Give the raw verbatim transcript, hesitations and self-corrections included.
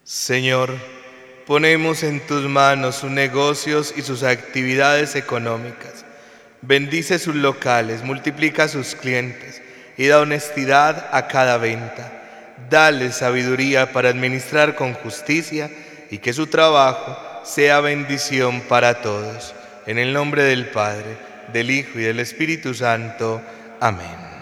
Señor, ponemos en tus manos sus negocios y sus actividades económicas. Bendice sus locales, multiplica sus clientes y da honestidad a cada venta. Dale sabiduría para administrar con justicia y que su trabajo sea bendición para todos. En el nombre del Padre, del Hijo y del Espíritu Santo. Amén.